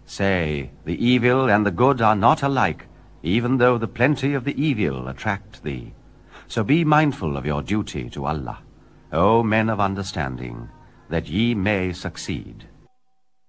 Say, the evil and the good are not alike, even though the plenty of the evil attract thee. So be mindful of your duty to Allah, O men of understanding, that ye may succeed.